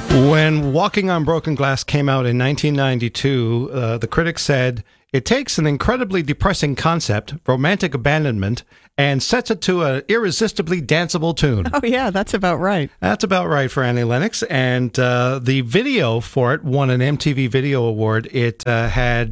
When Walking on Broken Glass came out in 1992, the critics said, it takes an incredibly depressing concept, romantic abandonment, and sets it to an irresistibly danceable tune. Oh, yeah, that's about right. That's about right for Annie Lennox. And the video for it won an MTV Video Award. It had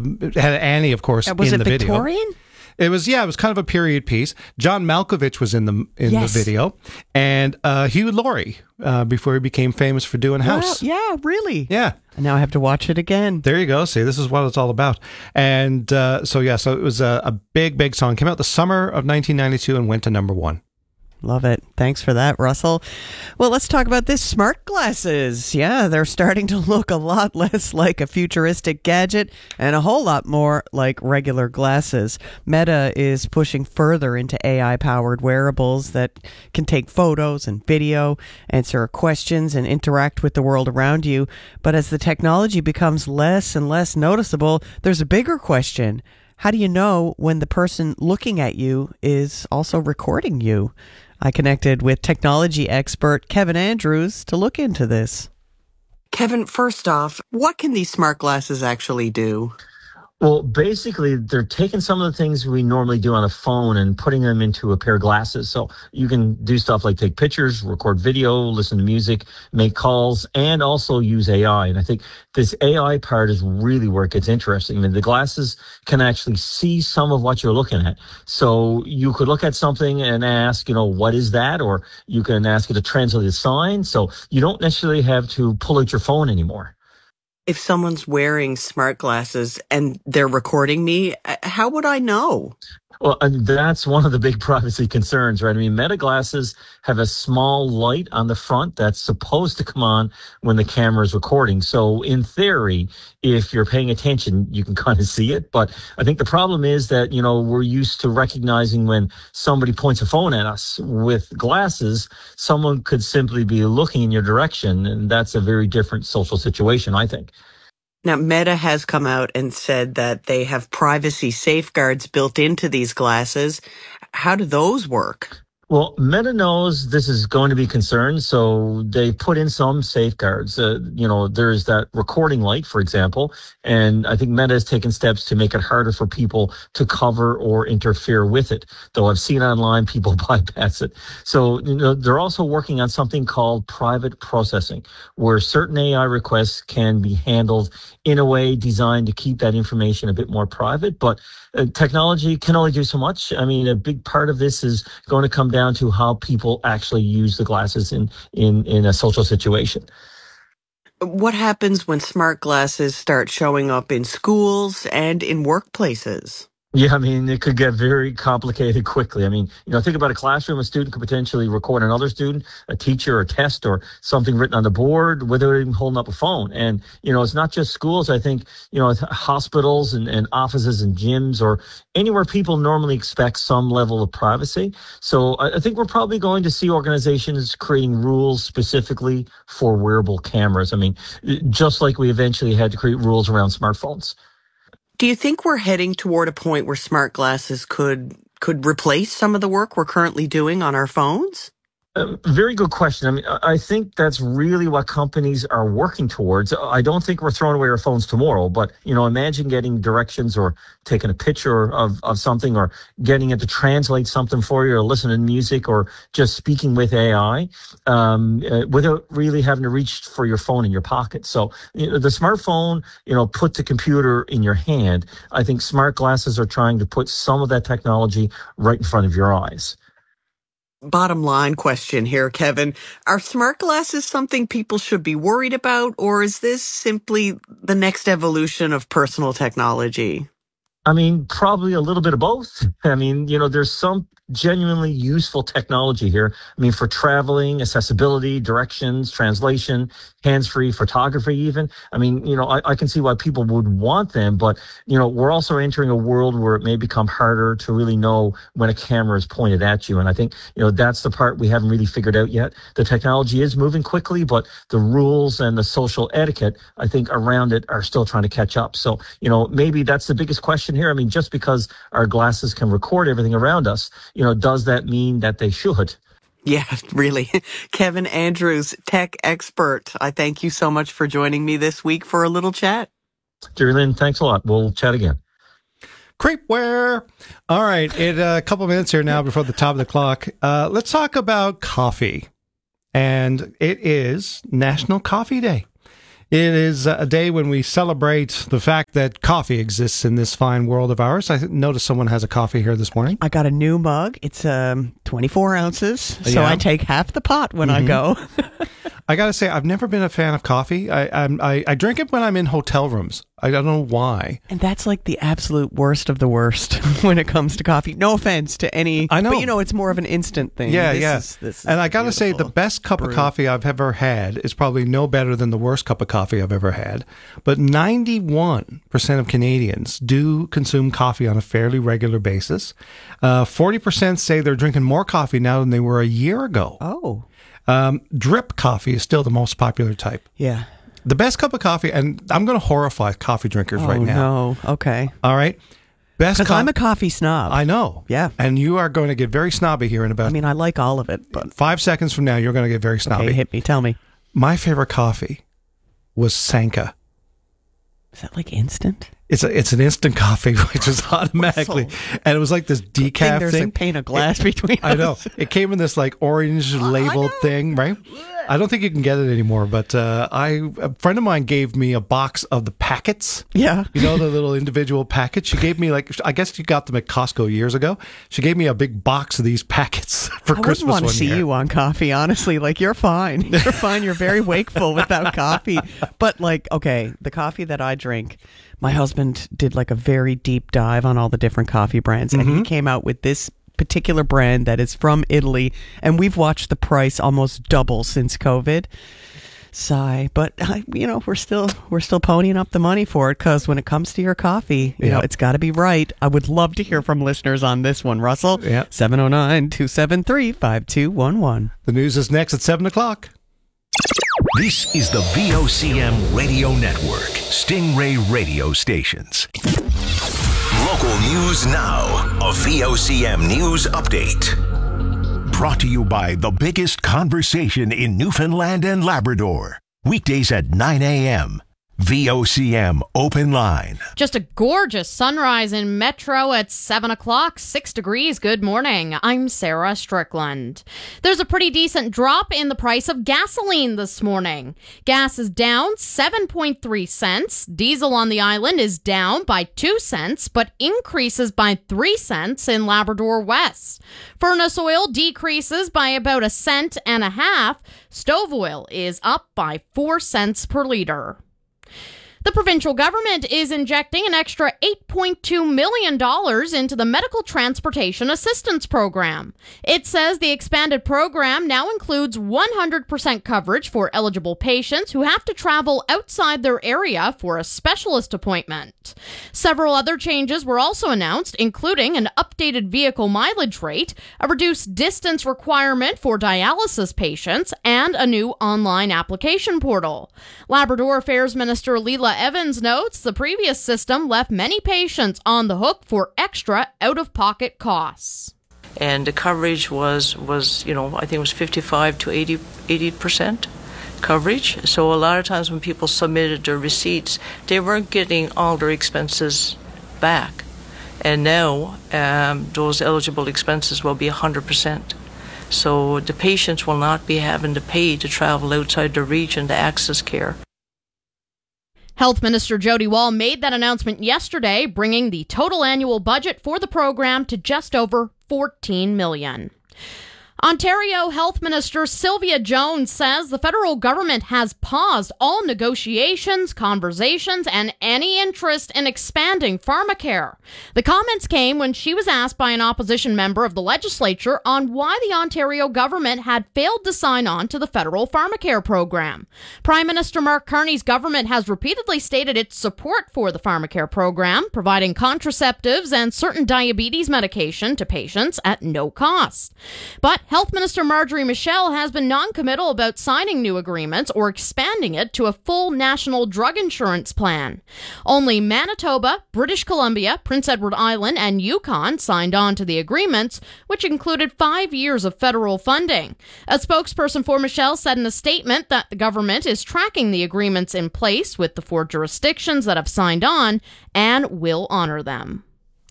Annie, of course, in the video. Was it Victorian? It was kind of a period piece. John Malkovich was in the video, and Hugh Laurie before he became famous for doing House. Wow, yeah, really. Yeah. And now I have to watch it again. There you go. See, this is what it's all about. And so it was a big, big song. Came out the summer of 1992 and went to number 1. Love it. Thanks for that, Russell. Well, let's talk about this smart glasses. Yeah, they're starting to look a lot less like a futuristic gadget and a whole lot more like regular glasses. Meta is pushing further into AI-powered wearables that can take photos and video, answer questions, and interact with the world around you. But as the technology becomes less and less noticeable, there's a bigger question. How do you know when the person looking at you is also recording you? I connected with technology expert Kevin Andrews to look into this. Kevin, first off, what can these smart glasses actually do? Well, basically, they're taking some of the things we normally do on a phone and putting them into a pair of glasses. So you can do stuff like take pictures, record video, listen to music, make calls, and also use AI. And I think this AI part is really where it gets interesting. I mean, the glasses can actually see some of what you're looking at. So you could look at something and ask, what is that? Or you can ask it to translate a sign. So you don't necessarily have to pull out your phone anymore. If someone's wearing smart glasses and they're recording me, how would I know? Well, and that's one of the big privacy concerns, right? I mean, Meta glasses have a small light on the front that's supposed to come on when the camera is recording. So in theory, if you're paying attention, you can kind of see it. But I think the problem is that, we're used to recognizing when somebody points a phone at us. With glasses, someone could simply be looking in your direction, and that's a very different social situation, I think. Now, Meta has come out and said that they have privacy safeguards built into these glasses. How do those work? Well, Meta knows this is going to be concerned, so they put in some safeguards. There's that recording light, for example, and I think Meta has taken steps to make it harder for people to cover or interfere with it, though I've seen online people bypass it. So, they're also working on something called private processing, where certain AI requests can be handled in a way designed to keep that information a bit more private, but technology can only do so much. I mean, a big part of this is going to come down to how people actually use the glasses in a social situation. What happens when smart glasses start showing up in schools and in workplaces? Yeah, I mean, it could get very complicated quickly. I mean, think about a classroom. A student could potentially record another student, a teacher, a test, or something written on the board without even holding up a phone. And, it's not just schools. I think, hospitals and offices and gyms or anywhere people normally expect some level of privacy. So I think we're probably going to see organizations creating rules specifically for wearable cameras. I mean, just like we eventually had to create rules around smartphones. Do you think we're heading toward a point where smart glasses could replace some of the work we're currently doing on our phones? Very good question. I mean, I think that's really what companies are working towards. I don't think we're throwing away our phones tomorrow, but, imagine getting directions or taking a picture of something or getting it to translate something for you or listen to music or just speaking with AI without really having to reach for your phone in your pocket. So the smartphone, put the computer in your hand. I think smart glasses are trying to put some of that technology right in front of your eyes. Bottom line question here, Kevin. Are smart glasses something people should be worried about, or is this simply the next evolution of personal technology? I mean, probably a little bit of both. I mean, there's some genuinely useful technology here. I mean, for traveling, accessibility, directions, translation, hands-free photography even. I mean, I can see why people would want them, but, we're also entering a world where it may become harder to really know when a camera is pointed at you. And I think, that's the part we haven't really figured out yet. The technology is moving quickly, but the rules and the social etiquette, I think, around it are still trying to catch up. So, maybe that's the biggest question here. I mean, just because our glasses can record everything around us, does that mean that they should? Yeah, really. Kevin Andrews, tech expert. I thank you so much for joining me this week for a little chat. Jerry Lynn, thanks a lot. We'll chat again. Creepware. All right, in a couple minutes here now before the top of the clock, let's talk about coffee. And it is National Coffee Day. It is a day when we celebrate the fact that coffee exists in this fine world of ours. I noticed someone has a coffee here this morning. I got a new mug. It's 24 ounces, so Yeah. I take half the pot when I go. I got to say, I've never been a fan of coffee. I drink it when I'm in hotel rooms. I don't know why. And that's like the absolute worst of the worst when it comes to coffee. No offense to any, I know. but it's more of an instant thing. Yeah, This is and I got to say, the beautiful. best cup of coffee I've ever had is probably no better than the worst cup of coffee I've ever had. But 91% of Canadians do consume coffee on a fairly regular basis. 40% say they're drinking more coffee now than they were a year ago. Oh, Drip coffee is still the most popular type. yeah. The best cup of coffee, and I'm going to horrify coffee drinkers right now. No, okay. All right? Best Because I'm a coffee snob. I know. Yeah. And you are going to get very snobby here in about I mean, I like all of it, but 5 seconds from now. You're going to get very snobby. okay, hit me. Tell me. My favorite coffee was Sanka. Is that like instant? It's an instant coffee, which is automatically, and it was like this decaf There's thing. a pane of glass between I know us. it came in this like orange labeled thing, right? I don't think you can get it anymore, but a friend of mine gave me a box of the packets. Yeah. You know, the little individual packets. She gave me I guess you got them at Costco years ago. She gave me a big box of these packets for I Christmas wouldn't want to one see year. you on coffee, honestly. Like, you're fine. You're fine. You're very wakeful without coffee. But, like, okay, the coffee that I drink, my husband did, like, a very deep dive on all the different coffee brands. And he came out with this particular brand that is from Italy. And we've watched the price almost double since COVID. Sigh. But, we're still ponying up the money for it, because when it comes to your coffee, you know, Yep. it's got to be right. I would love to hear from listeners on this one, Russell. Yeah. 709-273-5211. The news is next at 7 o'clock. This is the VOCM Radio Network, Stingray radio stations. Local news now, a VOCM news update. Brought to you by the biggest conversation in Newfoundland and Labrador. Weekdays at 9 a.m. VOCM Open Line. Just a gorgeous sunrise in Metro at 7 o'clock, 6 degrees. Good morning. I'm Sarah Strickland. There's a pretty decent drop in the price of gasoline this morning. Gas is down 7.3 cents. Diesel on the island is down by 2 cents, but increases by 3 cents in Labrador West. Furnace oil decreases by about 1.5 cents. Stove oil is up by 4 cents per liter. The provincial government is injecting an extra $8.2 million into the Medical Transportation Assistance Program. It says the expanded program now includes 100% coverage for eligible patients who have to travel outside their area for a specialist appointment. Several other changes were also announced, including an updated vehicle mileage rate, a reduced distance requirement for dialysis patients, and a new online application portal. Labrador Affairs Minister Leela Evans notes the previous system left many patients on the hook for extra out-of-pocket costs. And the coverage was I think it was 55 to 80% coverage. So a lot of times when people submitted their receipts, they weren't getting all their expenses back. And now those eligible expenses will be 100%. So the patients will not be having to pay to travel outside the region to access care. Health Minister Jody Wall made that announcement yesterday, bringing the total annual budget for the program to just over $14 million. Ontario Health Minister Sylvia Jones says the federal government has paused all negotiations, conversations, and any interest in expanding pharmacare. The comments came when she was asked by an opposition member of the legislature on why the Ontario government had failed to sign on to the federal pharmacare program. Prime Minister Mark Carney's government has repeatedly stated its support for the pharmacare program, providing contraceptives and certain diabetes medication to patients at no cost. But Health Minister Marjorie Michel has been non-committal about signing new agreements or expanding it to a full national drug insurance plan. Only Manitoba, British Columbia, Prince Edward Island, and Yukon signed on to the agreements, which included 5 years of federal funding. A spokesperson for Michel said in a statement that the government is tracking the agreements in place with the 4 jurisdictions that have signed on and will honor them.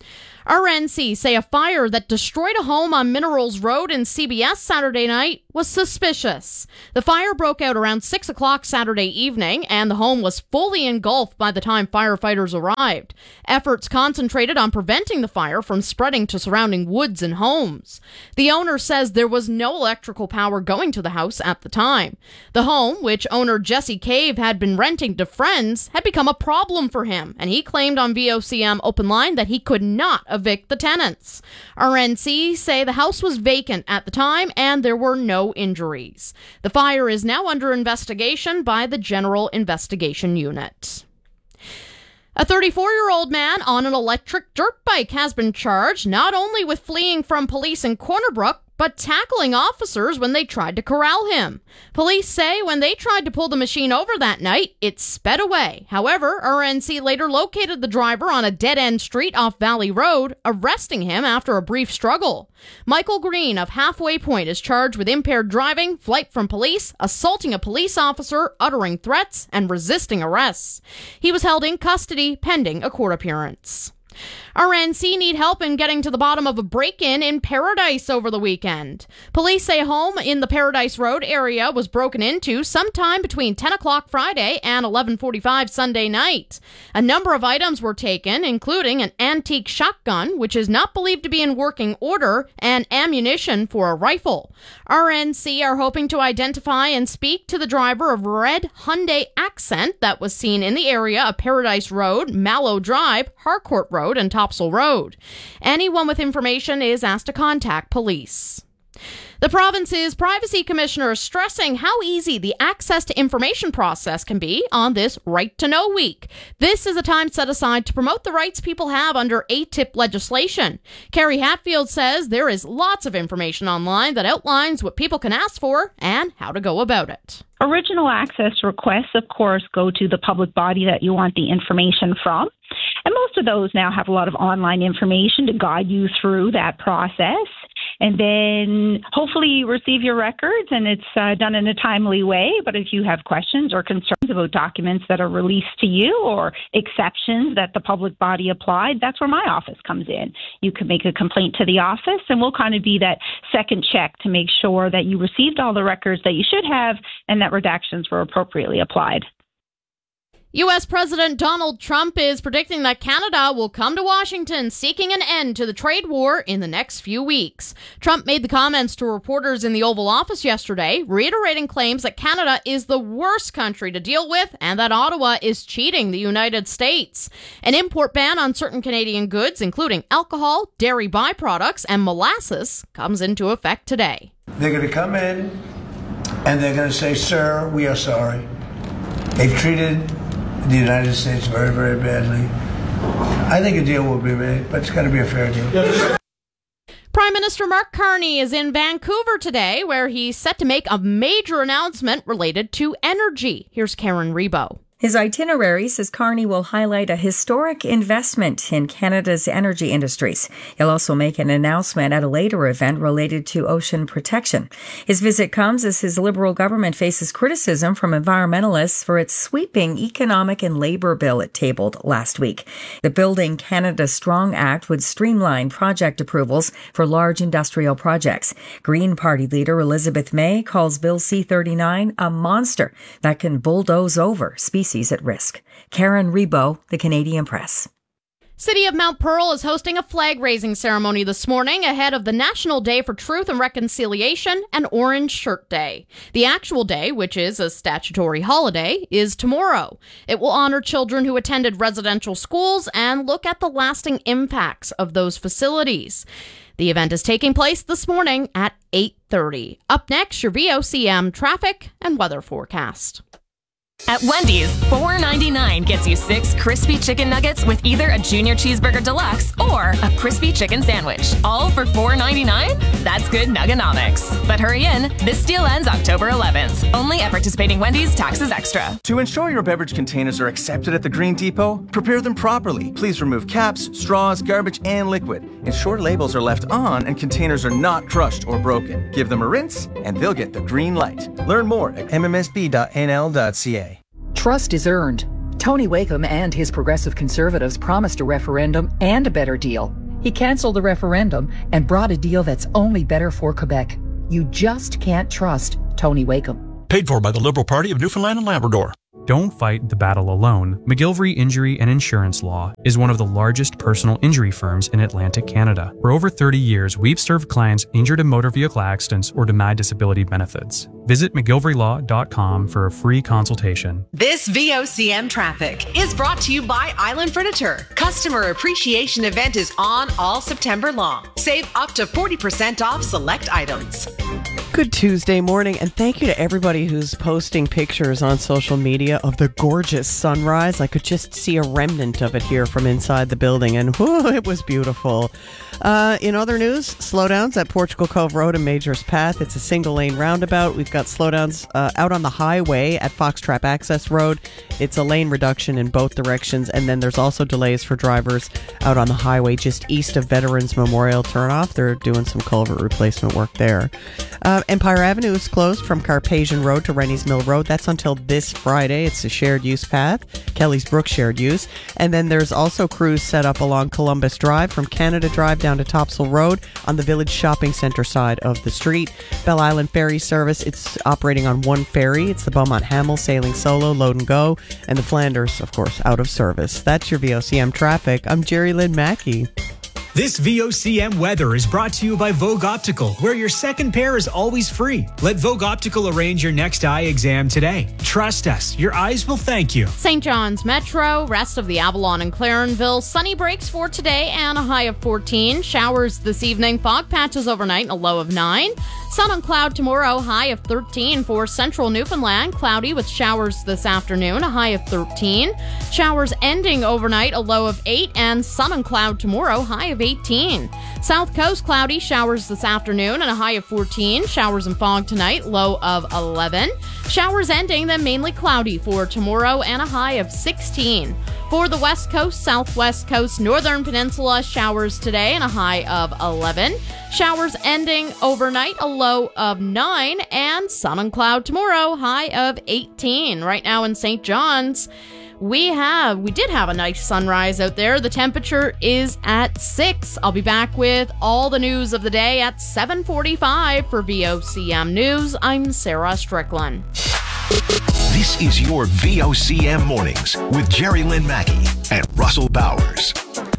RNC say a fire that destroyed a home on Minerals Road in CBS Saturday night was suspicious. The fire broke out around 6 o'clock Saturday evening, and the home was fully engulfed by the time firefighters arrived. Efforts concentrated on preventing the fire from spreading to surrounding woods and homes. The owner says there was no electrical power going to the house at the time. The home, which owner Jesse Cave had been renting to friends, had become a problem for him, and he claimed on VOCM Open Line that he could not evict the tenants. RNC say the house was vacant at the time and there were no injuries. The fire is now under investigation by the General Investigation Unit. A 34-year-old man on an electric dirt bike has been charged not only with fleeing from police in Corner Brook, but tackling officers when they tried to corral him. Police say when they tried to pull the machine over that night, it sped away. However, RNC later located the driver on a dead-end street off Valley Road, arresting him after a brief struggle. Michael Green of Halfway Point is charged with impaired driving, flight from police, assaulting a police officer, uttering threats, and resisting arrests. He was held in custody pending a court appearance. RNC need help in getting to the bottom of a break-in in Paradise over the weekend. Police say a home in the Paradise Road area was broken into sometime between 10 o'clock Friday and 11:45 Sunday night. A number of items were taken, including an antique shotgun, which is not believed to be in working order, and ammunition for a rifle. RNC are hoping to identify and speak to the driver of a red Hyundai Accent that was seen in the area of Paradise Road, Mallow Drive, Harcourt Road, and Topsail Road. Anyone with information is asked to contact police. The province's privacy commissioner is stressing how easy the access to information process can be on this Right to Know Week. This is a time set aside to promote the rights people have under ATIP legislation. Carrie Hatfield says there is lots of information online that outlines what people can ask for and how to go about it. Original access requests, of course, go to the public body that you want the information from. And most of those now have a lot of online information to guide you through that process. And then hopefully you receive your records and it's done in a timely way. But if you have questions or concerns about documents that are released to you or exceptions that the public body applied, that's where my office comes in. You can make a complaint to the office and we'll kind of be that second check to make sure that you received all the records that you should have and that redactions were appropriately applied. U.S. President Donald Trump is predicting that Canada will come to Washington seeking an end to the trade war in the next few weeks. Trump made the comments to reporters in the Oval Office yesterday, reiterating claims that Canada is the worst country to deal with and that Ottawa is cheating the United States. An import ban on certain Canadian goods, including alcohol, dairy byproducts, and molasses, comes into effect today. They're going to come in and they're going to say, "Sir, we are sorry. They've treated the United States very, very badly." I think a deal will be made, but it's got to be a fair deal. Prime Minister Mark Carney is in Vancouver today, where he's set to make a major announcement related to energy. Here's Karen Rebo. His itinerary says Carney will highlight a historic investment in Canada's energy industries. He'll also make an announcement at a later event related to ocean protection. His visit comes as his Liberal government faces criticism from environmentalists for its sweeping economic and labour bill it tabled last week. The Building Canada Strong Act would streamline project approvals for large industrial projects. Green Party leader Elizabeth May calls Bill C-39 a monster that can bulldoze over species at risk. Karen Rebo, The Canadian Press. City of Mount Pearl is hosting a flag-raising ceremony this morning ahead of the National Day for Truth and Reconciliation and Orange Shirt Day. The actual day, which is a statutory holiday, is tomorrow. It will honor children who attended residential schools and look at the lasting impacts of those facilities. The event is taking place this morning at 8:30. Up next, your VOCM traffic and weather forecast. At Wendy's, $4.99 gets you 6 crispy chicken nuggets with either a Junior Cheeseburger Deluxe or a crispy chicken sandwich. All for $4.99? That's good nuggenomics. But hurry in, this deal ends October 11th. Only at participating Wendy's, taxes extra. To ensure your beverage containers are accepted at the Green Depot, prepare them properly. Please remove caps, straws, garbage, and liquid. Ensure labels are left on and containers are not crushed or broken. Give them a rinse, and they'll get the green light. Learn more at mmsb.nl.ca. Trust is earned. Tony Wakeham and his Progressive Conservatives promised a referendum and a better deal. He canceled the referendum and brought a deal that's only better for Quebec. You just can't trust Tony Wakeham. Paid for by the Liberal Party of Newfoundland and Labrador. Don't fight the battle alone. McGillivray Injury and Insurance Law is one of the largest personal injury firms in Atlantic Canada. For over 30 years, we've served clients injured in motor vehicle accidents or denied disability benefits. Visit McGillivraylAw.com for a free consultation. This VOCM traffic is brought to you by Island Furniture. Customer Appreciation Event is on all September long. Save up to 40% off select items. Good Tuesday morning, and thank you to everybody who's posting pictures on social media of the gorgeous sunrise. I could just see a remnant of it here from inside the building, and whoo, it was beautiful. In other news, slowdowns at Portugal Cove Road and Majors Path. It's a single-lane roundabout. We've got slowdowns out on the highway at Foxtrap Access Road. It's a lane reduction in both directions, and then there's also delays for drivers out on the highway just east of Veterans Memorial turnoff. They're doing some culvert replacement work there. Empire Avenue is closed from Carpathian Road to Rennie's Mill Road. That's until this Friday. It's a shared use path, Kelly's Brook shared use. And then there's also crews set up along Columbus Drive from Canada Drive down to Topsail Road on the Village Shopping Centre side of the street. Bell Island Ferry Service, it's operating on one ferry. It's the Beaumont Hamel sailing solo, load and go. And the Flanders, of course, out of service. That's your VOCM traffic. I'm Jerry Lynn Mackey. This VOCM weather is brought to you by Vogue Optical, where your second pair is always free. Let Vogue Optical arrange your next eye exam today. Trust us, your eyes will thank you. St. John's Metro, rest of the Avalon and Clarenville, sunny breaks for today and a high of 14. Showers this evening, fog patches overnight and a low of 9. Sun and cloud tomorrow, high of 13 for central Newfoundland. Cloudy with showers this afternoon, a high of 13. Showers ending overnight, a low of 8. And sun and cloud tomorrow, high of 18. South Coast, cloudy, showers this afternoon and a high of 14. Showers and fog tonight, low of 11. Showers ending, then mainly cloudy for tomorrow and a high of 16. For the West Coast, Southwest Coast, Northern Peninsula, showers today and a high of 11. Showers ending overnight, a low of 9. And sun and cloud tomorrow, high of 18. Right now in St. John's, we did have a nice sunrise out there. The temperature is at 6. I'll be back with all the news of the day at 7:45 for VOCM News. I'm Sarah Strickland. This is your VOCM Mornings with Jerry Lynn Mackey and Russell Bowers.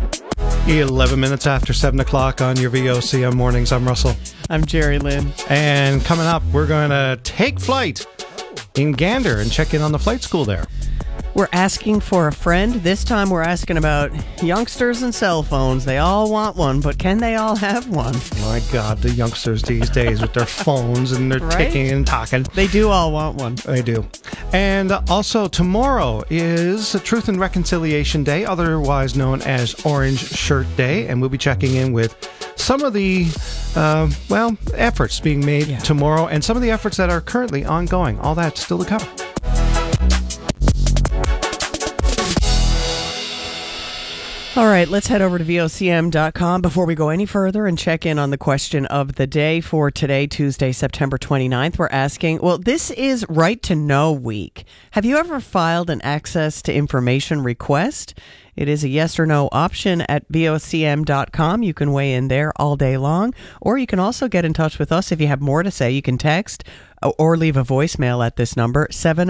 11 minutes after 7 o'clock on your VOCM Mornings. I'm Russell. I'm Jerry Lynn. And coming up, we're going to take flight in Gander and check in on the flight school there. We're asking for a friend. This time we're asking about youngsters and cell phones. They all want one, but can they all have one? My God, the youngsters these days with their phones and their ticking and talking. They do all want one. They do. And also tomorrow is Truth and Reconciliation Day, otherwise known as Orange Shirt Day. And we'll be checking in with some of the, efforts being made tomorrow and some of the efforts that are currently ongoing. All that's still to come. All right, let's head over to VOCM.com before we go any further and check in on the question of the day for today, Tuesday, September 29th. We're asking, this is Right to Know Week. Have you ever filed an access to information request? It is a yes or no option at VOCM.com. You can weigh in there all day long, or you can also get in touch with us if you have more to say. You can text or leave a voicemail at this number,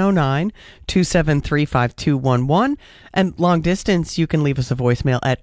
709-273-5211. And long distance, you can leave us a voicemail at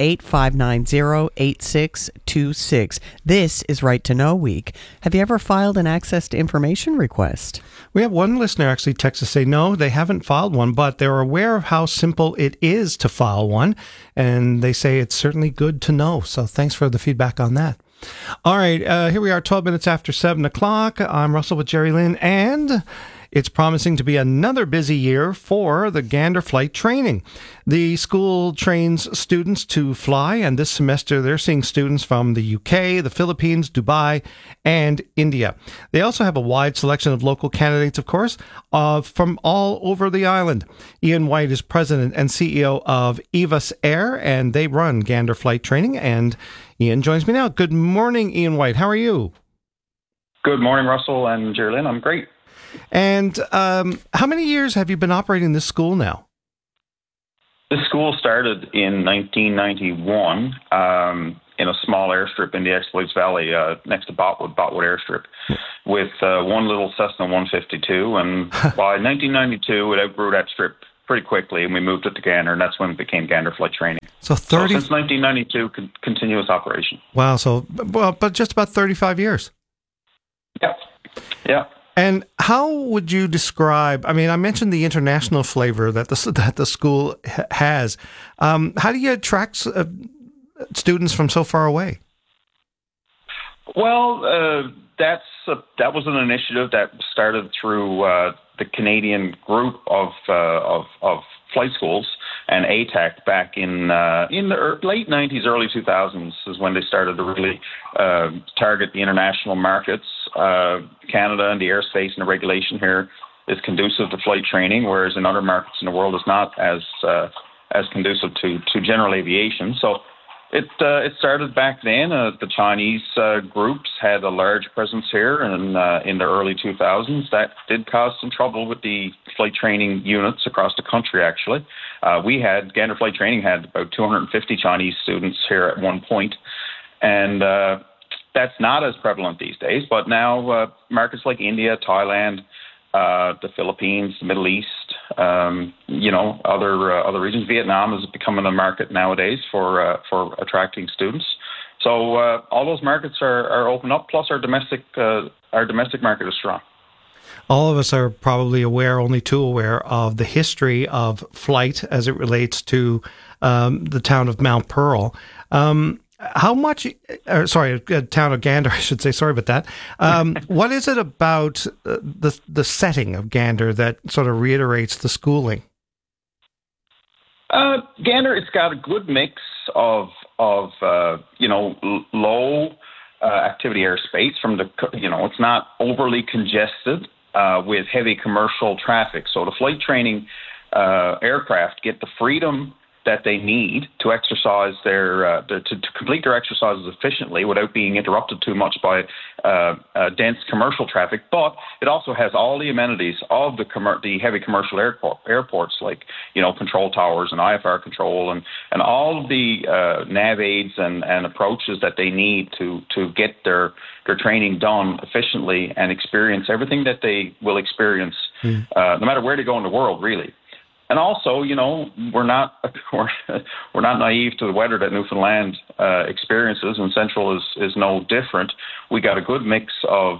888-590-8626. This is Right to Know Week. Have you ever filed an access to information request? We have one listener actually text to say no, they haven't filed one, but they're aware of how simple it is to file one. And they say it's certainly good to know. So thanks for the feedback on that. All right, here we are, 12 minutes after 7 o'clock. I'm Russell with Jerry Lynn, and It's promising to be another busy year for the Gander flight training. The school trains students to fly, and this semester they're seeing students from the UK, the Philippines, Dubai, and India. They also have a wide selection of local candidates, of course, from all over the island. Ian White is president and CEO of Evus Air, and they run Gander flight training. And Ian joins me now. Good morning, Ian White. How are you? Good morning, Russell and Geraldine. I'm great. And how many years have you been operating this school now? This school started in 1991 in a small airstrip in the Exploits Valley next to Botwood Airstrip with one little Cessna 152. And by 1992, it outgrew that strip pretty quickly, and we moved it to Gander, and that's when it became Gander Flight Training. So since 1992, continuous operation. Wow. But just about 35 years. Yeah. And how would you describe, I mean, I mentioned the international flavor that the school has. How do you attract students from so far away? Well, that was an initiative that started through the Canadian group of flight schools and ATAC back in the late 90s, early 2000s is when they started to really target the international markets. Canada and the airspace and the regulation here is conducive to flight training, whereas in other markets in the world it's not as conducive to general aviation. So it started back then. The Chinese groups had a large presence here in the early 2000s. That did cause some trouble with the flight training units across the country, actually. Gander Flight Training had about 250 Chinese students here at one point, and that's not as prevalent these days. But now markets like India, Thailand, the Philippines, the Middle East, other regions. Vietnam is becoming a market nowadays for attracting students. So all those markets are open up. Plus, our domestic market is strong. All of us are probably only too aware of the history of flight as it relates to the town of Mount Pearl. Town of Gander, I should say. Sorry about that. What is it about the setting of Gander that sort of reiterates the schooling? Gander, it's got a good mix of low activity airspace it's not overly congested with heavy commercial traffic. So the flight training aircraft get the freedom that they need to exercise to complete their exercises efficiently without being interrupted too much by dense commercial traffic. But it also has all the amenities of the heavy commercial airports, like control towers and IFR control and all of the nav aids and approaches that they need to get their training done efficiently and experience everything that they will experience no matter where they go in the world, really. And also, we're not naive to the weather that Newfoundland experiences, and Central is no different. We got a good mix of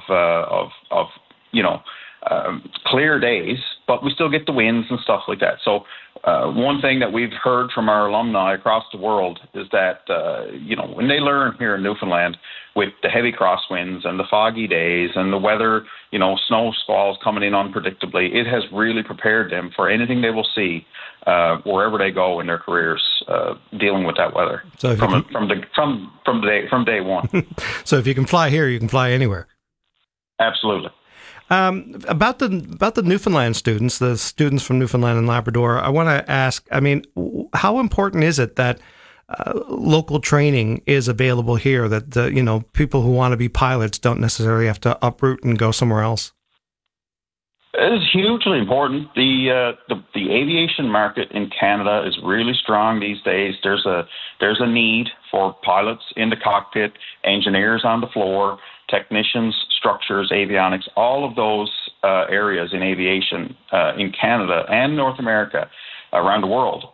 clear days, but we still get the winds and stuff like that. So one thing that we've heard from our alumni across the world is that when they learn here in Newfoundland with the heavy crosswinds and the foggy days and the weather, snow squalls coming in unpredictably, it has really prepared them for anything they will see wherever they go in their careers, dealing with that weather. So from day one. So if you can fly here, you can fly anywhere. Absolutely. About the Newfoundland students, the students from Newfoundland and Labrador, I want to ask, how important is it that local training is available here, that people who want to be pilots don't necessarily have to uproot and go somewhere else? It is hugely important. The aviation market in Canada is really strong these days. There's a need for pilots in the cockpit, engineers on the floor, technicians, structures, avionics, all of those areas in aviation in Canada and North America, around the world,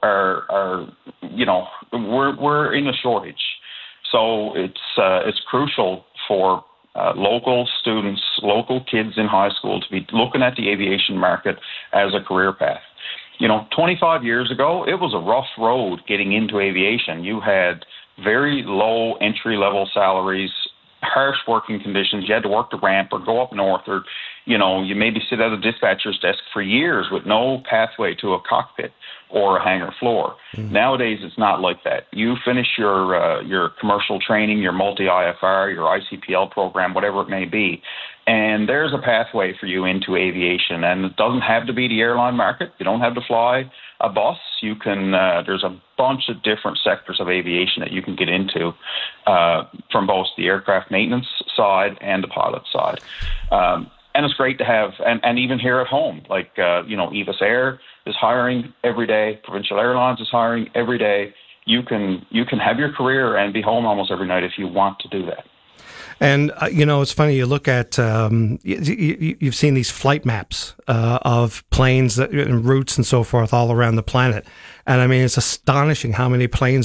we're in a shortage. So it's crucial for local students, local kids in high school to be looking at the aviation market as a career path. 25 years ago, it was a rough road getting into aviation. You had very low entry-level salaries, harsh working conditions. You had to work the ramp or go up north or, You maybe sit at a dispatcher's desk for years with no pathway to a cockpit or a hangar floor. Nowadays, it's not like that. You finish your commercial training, your multi-IFR, your ICPL program, whatever it may be, and there's a pathway for you into aviation. And it doesn't have to be the airline market. You don't have to fly a bus. You can. There's a bunch of different sectors of aviation that you can get into from both the aircraft maintenance side and the pilot side. And it's great to have, and even here at home, like, Evis Air is hiring every day. Provincial Airlines is hiring every day. You can have your career and be home almost every night if you want to do that. And, it's funny, you look at, you've seen these flight maps of planes and routes and so forth all around the planet. And I mean, it's astonishing how many planes